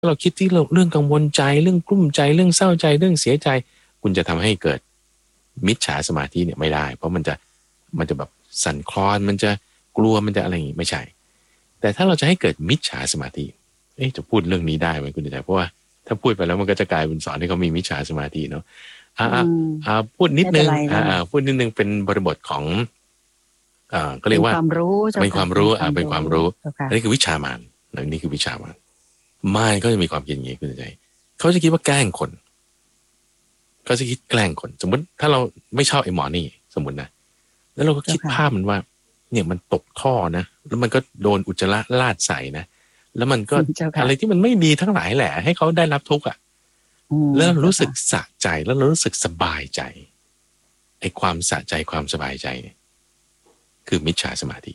ถ้าเราคิดที่เรื่องกังวลใจเรื่องกลุ้มใจเรื่องเศร้าใจเรื่องเสียใจคุณจะทำให้เกิดมิจฉาสมาธิเนี่ยไม่ได้เพราะมันจะแบบสั่นคลอนมันจะกลัวมันจะอะไรอย่างงี้ไม่ใช่แต่ถ้าเราจะให้เกิดมิจฉาสมาธิจะพูดเรื่องนี้ได้ไหมคุณใจเพราะว่าถ้าพูดไปแล้วมันก็จะกลายเป็นสอนให้เขามีมิจฉาสมาธิเนาะพูดนิดนึงพูดนิดนึงเป็นบริบทของก็เรียกว่าเป็นความรู้เป็นความรู้อันนี้คือวิชามารนี่คือวิชามารมารก็จะมีความคิดอย่างนี้คุณใจเขาจะคิดว่าแกล้งคนเขาจะคิดแกล้งคนสมมติถ้าเราไม่ชอบไอ้หมอนี่สมมตินะแล้วเราก็คิดภาพมันว่าเนี่ยมันตกท่อนะแล้วมันก็โดนอุจจาระลาดใส่นะแล้วมันก็อะไรที่มันไม่ดีทั้งหลายแหละให้เขาได้รับทุกข์อ่ะแล้วรู้สึกสะใจแล้วเรารู้สึกสบายใจไอ้ความสะใจความสบายใจเนี่ยคือมิจฉาสมาธิ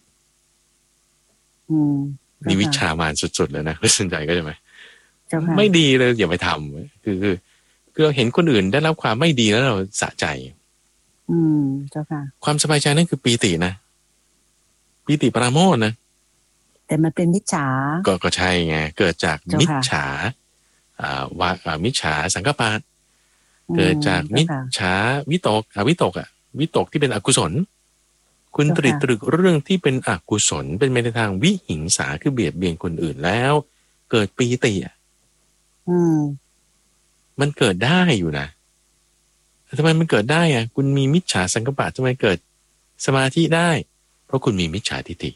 นี่วิชามารสุดๆเลยนะคุณสนใจก็ใช่ไหมไม่ดีเลยอย่าไปทำคือเราเห็นคนอื่นได้รับความไม่ดีแล้วเราสะใจเจ้าค่ะความสบายใจนั่นคือปีตินะปีติปราโมทย์นะแต่มันเป็นมิจฉาก็ใช่ไงเกิดจากมิจฉามิจฉาสังกัปปะเกิดจากมิจฉาวิตกวิตกที่เป็นอกุศลคุณตรึกเรื่องที่เป็นอกุศลเป็นไปในทางวิหิงสาคือเบียดเบียนคนอื่นแล้วเกิดปีติมันเกิดได้อยู่นะทำไมมันเกิดได้อ่ะคุณมีมิจฉาสังกัปปะทำไมเกิดสมาธิได้เพราะคุณมีมิจฉาทิฏฐิ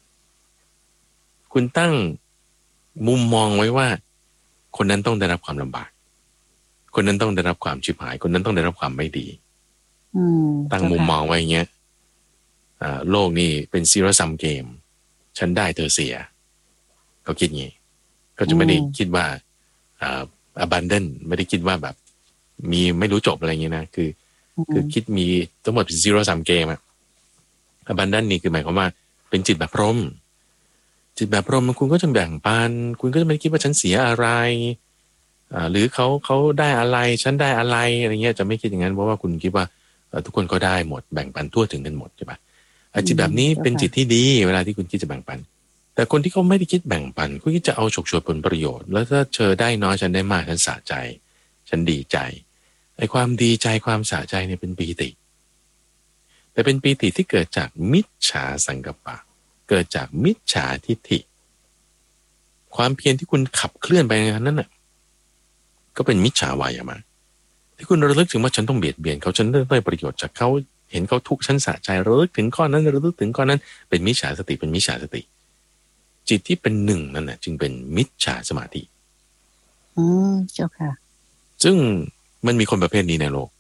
คุณตั้งมุมมองไว้ว่าคนนั้นต้องได้รับความลำบากคนนั้นต้องได้รับความชิบหายคนนั้นต้องได้รับความไม่ดีตั้งมุมมองไว้อย่างเงี้ยโลกนี่เป็นซีโร่ซัมเกมฉันได้เธอเสียเขาคิดงี้เขาจะไม่ได้คิดว่าabundant ไม่ได้คิดว่าแบบมีไม่รู้จบอะไรเงี้ยนะคือคิดมีทั้งหมดเป็นซีโร่ซัมเกมabundant นี่คือหมายความว่าเป็นจิตแบบพรหมจิตแบบพรหมคุณก็จะแบ่งปันคุณก็จะไม่คิดว่าฉันเสียอะไรหรือเขาได้อะไรฉันได้อะไรอะไรเงี้ยจะไม่คิดอย่างนั้นเพราะว่าคุณคิดว่าทุกคนก็ได้หมดแบ่งปันทั่วถึงกันหมดใช่ปะจิตแบบนี้เป็นจิตที่ดีเวลาที่คุณคิดจะแบ่งปันแต่คนที่เขาไม่ได้คิดแบ่งปันคุณคิดจะเอาฉกฉวยผลประโยชน์แล้วถ้าเธอได้น้อยฉันได้มากฉันสะใจฉันดีใจไอ้ความดีใจความสะใจเนี่ยเป็นปีติแต่เป็นปีติที่เกิดจากมิจฉาสังกัปปะเกิดจากมิจฉาทิฏฐิความเพียรที่คุณขับเคลื่อนไปในนั้นน่ะก็เป็นมิจฉาวายามะที่คุณระลึกถึงว่าฉันต้องเบียดเบียนเขาฉันได้ประโยชน์จากเขาเห็นเขาทุกข์ฉันสะใจระลึกถึงข้อนั้นระลึกถึงข้อนั้นเป็นมิจฉาสติเป็นมิจฉาสติจิตที่เป็นหนึ่งนั่นน่ะจึงเป็นมิจฉาสมาธิเจ้าค่ะซึ่งมันมีคนประเภทนี้ในโลก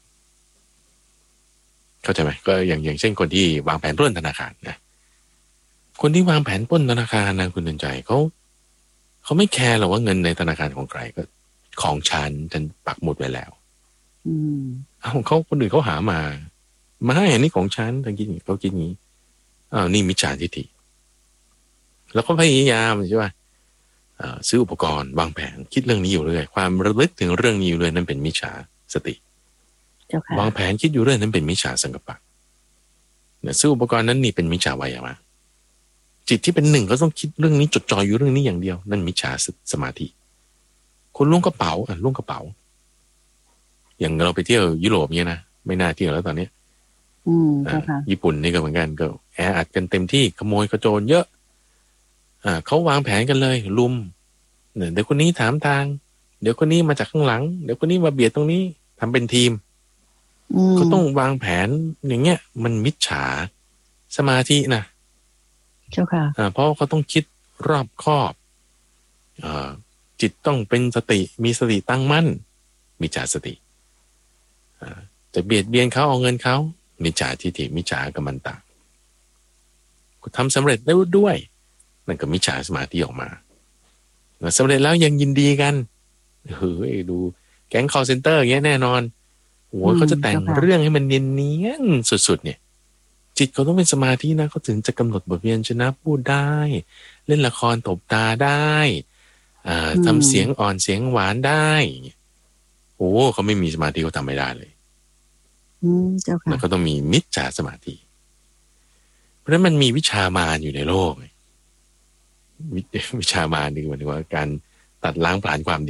เข้าใจไหมก็อย่างเช่นคนที่วางแผนปล้นธนาคารนะคนที่วางแผนปล้นธนาคารนะคุณเดินใจเขาไม่แคร์หรอกว่าเงินในธนาคารของใครก็ของฉันปักหมุดไว้แล้วเขาคนอื่นเขาหามาให้อันนี้ของฉันเขาคิดอย่างนี้นี่มิจฉาทิฏฐิแล้วก็พยายามใช่ป่ะซื้ออุปกรณ์วางแผนคิดเรื่องนี้อยู่เรื่อยความระลึกถึงเรื่องนี้อยู่เรื่อยนั่นเป็นมิจฉาสติวางแผนคิดอยู่เรื่อยนั้นเป็นมิจฉาสังกัปปะซื้ออุปกรณ์นั้นนี่เป็นมิจฉาวายามะจิตที่เป็นหนึ่งก็ต้องคิดเรื่องนี้จดจ่ออยู่เรื่องนี้อย่างเดียวนั่นมิจฉาสมาธิคนล้วงกระเป๋าล้วงกระเป๋าอย่างเราไปเที่ยวยุโรปเนี่ยนะไม่น่าเที่ยวแล้วตอนนี้ญี่ปุ่นนี่ก็เหมือนกันก็แออัดกันเต็มที่ขโมยกระโจนเยอะเขาวางแผนกันเลยลุมเดี๋ยวคนนี้ถามทางเดี๋ยวคนนี้มาจากข้างหลังเดี๋ยวคนนี้มาเบียดตรงนี้ทำเป็นทีมก็ต้องวางแผนอย่างเงี้ยมันมิจฉาสมาธินะเจ้าค่ะเพราะเขาต้องคิดรอบคอบจิตต้องเป็นสติมีสติตั้งมั่นมิจฉาสติจะเบียดเบียนเขาเอาเงินเขามิจฉาทิฏฐิมิจฉากัมมันตะทำสำเร็จได้ด้วยนั่นก็มิจฉาสมาธิออกมาสำเร็จแล้วยังยินดีกันดูแก๊ง call center อย่างเงี้ยแน่นอนโอ้ยเขาจะแต่งเรื่องให้มันเนียนๆสุดๆเนี่ยจิตเขาต้องเป็นสมาธินะเขาถึงจะกำหนดบทเรียนชนะพูดได้เล่นละครตบตาได้ทำเสียงอ่อนเสียงหวานได้โอ้เขาไม่มีสมาธิเขาทำไม่ได้เลยแล้วก็ต้องมีมิจฉาสมาธิเพราะฉะนั้นมันมีวิชามารอยู่ในโลกวิชามารนี่หมายถึงว่าการตัดล้างผลาญความ